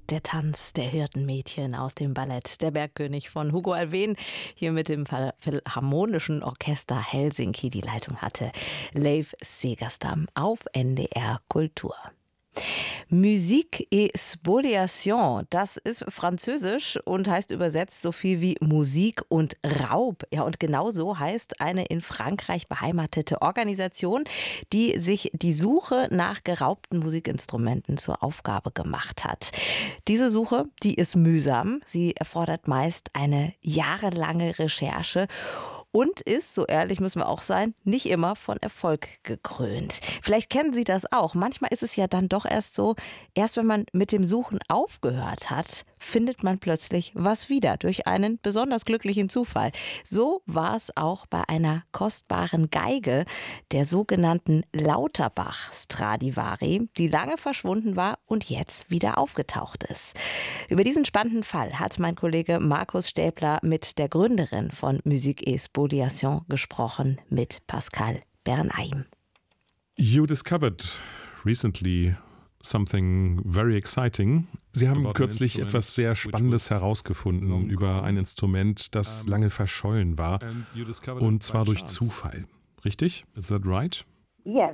Der Tanz der Hirtenmädchen aus dem Ballett Der Bergkönig von Hugo Alfvén, hier mit dem Philharmonischen Orchester Helsinki die Leitung hatte Leif Segerstam auf NDR Kultur. Musique et Spoliation, das ist französisch und heißt übersetzt so viel wie Musik und Raub. Ja, und genau so heißt eine in Frankreich beheimatete Organisation, die sich die Suche nach geraubten Musikinstrumenten zur Aufgabe gemacht hat. Diese Suche, die ist mühsam. Sie erfordert meist eine jahrelange Recherche und ist, so ehrlich müssen wir auch sein, nicht immer von Erfolg gekrönt. Vielleicht kennen Sie das auch. Manchmal ist es ja dann doch erst wenn man mit dem Suchen aufgehört hat, findet man plötzlich was wieder durch einen besonders glücklichen Zufall. So war es auch bei einer kostbaren Geige, der sogenannten Lauterbach Stradivari, die lange verschwunden war und jetzt wieder aufgetaucht ist. Über diesen spannenden Fall hat mein Kollege Markus Stäbler mit der Gründerin von Musique et Spoliation gesprochen, mit Pascal Bernheim. You discovered recently something very exciting. Sie haben kürzlich etwas sehr Spannendes herausgefunden über ein Instrument, das lange verschollen war, und zwar durch Zufall. Richtig? Is that right? Yes.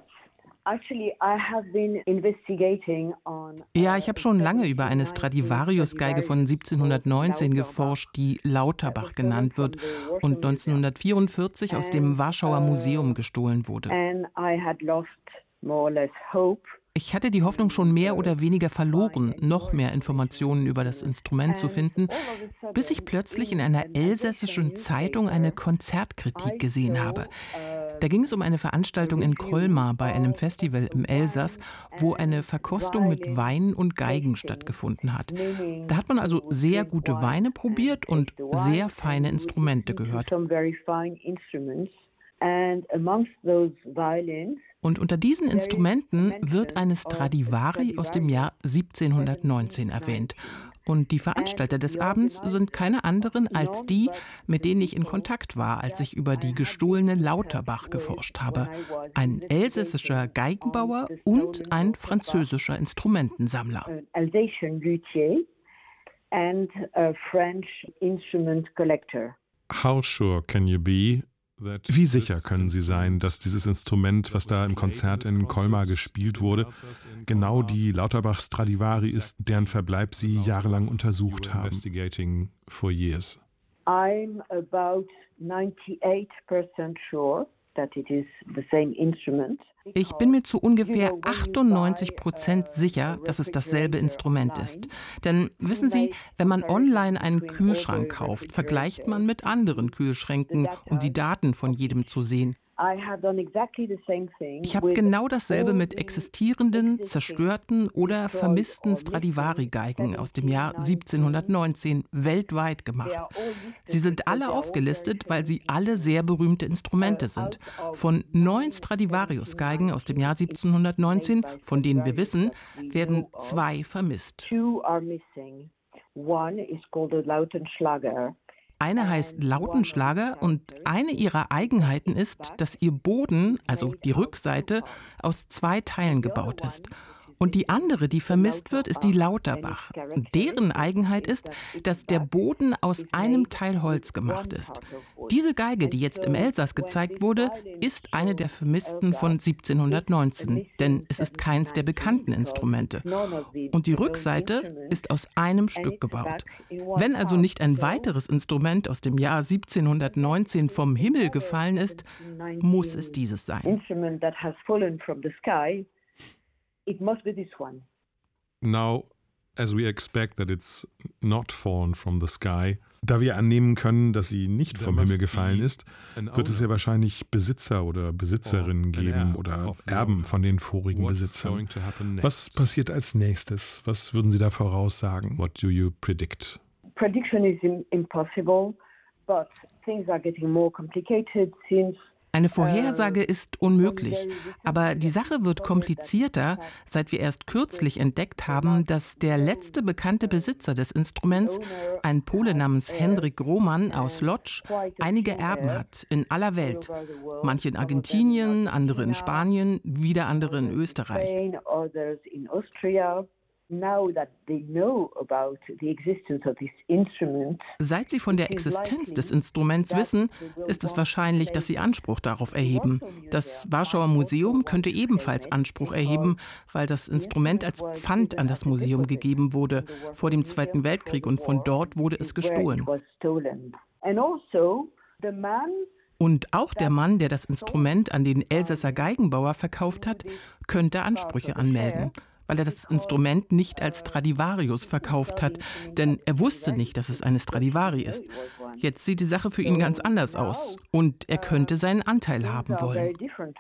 Ja, ich habe schon lange über eine Stradivarius-Geige von 1719 geforscht, die Lauterbach genannt wird und 1944 aus dem Warschauer Museum gestohlen wurde. Ich hatte die Hoffnung schon mehr oder weniger verloren, noch mehr Informationen über das Instrument zu finden, bis ich plötzlich in einer elsässischen Zeitung eine Konzertkritik gesehen habe. Da ging es um eine Veranstaltung in Colmar bei einem Festival im Elsass, wo eine Verkostung mit Wein und Geigen stattgefunden hat. Da hat man also sehr gute Weine probiert und sehr feine Instrumente gehört. Und unter diesen Instrumenten wird eine Stradivari aus dem Jahr 1719 erwähnt. Und die Veranstalter des Abends sind keine anderen als die, mit denen ich in Kontakt war, als ich über die gestohlene Lauterbach geforscht habe. Ein elsässischer Geigenbauer und ein französischer Instrumentensammler. How sure can you be? Wie sicher können Sie sein, dass dieses Instrument, was da im Konzert in Colmar gespielt wurde, genau die Lauterbach Stradivari ist, deren Verbleib Sie jahrelang untersucht haben? I'm about 98% sure that it is the same instrument. Ich bin mir zu ungefähr 98% sicher, dass es dasselbe Instrument ist. Denn wissen Sie, wenn man online einen Kühlschrank kauft, vergleicht man mit anderen Kühlschränken, um die Daten von jedem zu sehen. Ich habe genau dasselbe mit existierenden, zerstörten oder vermissten Stradivari-Geigen aus dem Jahr 1719 weltweit gemacht. Sie sind alle aufgelistet, weil sie alle sehr berühmte Instrumente sind. Von 9 Stradivarius-Geigen aus dem Jahr 1719, von denen wir wissen, werden 2 vermisst. Eine heißt Lautenschlager und eine ihrer Eigenheiten ist, dass ihr Boden, also die Rückseite, aus 2 Teilen gebaut ist. Und die andere, die vermisst wird, ist die Lauterbach. Deren Eigenheit ist, dass der Boden aus einem Teil Holz gemacht ist. Diese Geige, die jetzt im Elsass gezeigt wurde, ist eine der vermissten von 1719, denn es ist keins der bekannten Instrumente. Und die Rückseite ist aus einem Stück gebaut. Wenn also nicht ein weiteres Instrument aus dem Jahr 1719 vom Himmel gefallen ist, muss es dieses sein. It must be this one. Now, as we expect that it's not fallen from the sky, da wir annehmen können, dass sie nicht vom Himmel gefallen ist, wird es ja wahrscheinlich Besitzer oder Besitzerinnen geben oder Erben von den vorigen Besitzern. Was passiert als nächstes? Was würden Sie da voraussagen? What do you predict? Prediction is impossible, but things are getting more complicated since Eine Vorhersage ist unmöglich, aber die Sache wird komplizierter, seit wir erst kürzlich entdeckt haben, dass der letzte bekannte Besitzer des Instruments, ein Pole namens Hendrik Roman aus Lodz, einige Erben hat in aller Welt. Manche in Argentinien, andere in Spanien, wieder andere in Österreich. Seit sie von der Existenz des Instruments wissen, ist es wahrscheinlich, dass sie Anspruch darauf erheben. Das Warschauer Museum könnte ebenfalls Anspruch erheben, weil das Instrument als Pfand an das Museum gegeben wurde vor dem Zweiten Weltkrieg und von dort wurde es gestohlen. Und auch der Mann, der das Instrument an den Elsässer Geigenbauer verkauft hat, könnte Ansprüche anmelden, weil er das Instrument nicht als Stradivarius verkauft hat, denn er wusste nicht, dass es eine Stradivari ist. Jetzt sieht die Sache für ihn ganz anders aus und er könnte seinen Anteil haben wollen.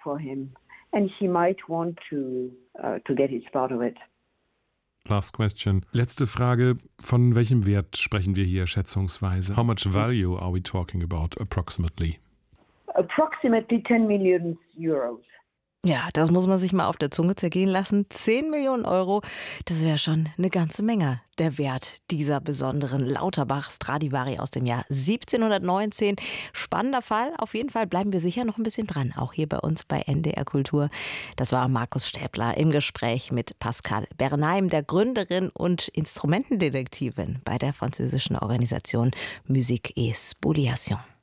Last question. Letzte Frage. Von welchem Wert sprechen wir hier schätzungsweise? How much value are we talking about approximately? Approximately 10 million euros. Ja, das muss man sich mal auf der Zunge zergehen lassen. 10 Millionen Euro, das wäre schon eine ganze Menge. Der Wert dieser besonderen Lauterbach Stradivari aus dem Jahr 1719. Spannender Fall. Auf jeden Fall bleiben wir sicher noch ein bisschen dran. Auch hier bei uns bei NDR Kultur. Das war Markus Stäbler im Gespräch mit Pascal Bernheim, der Gründerin und Instrumentendetektivin bei der französischen Organisation Musique et Spoliation.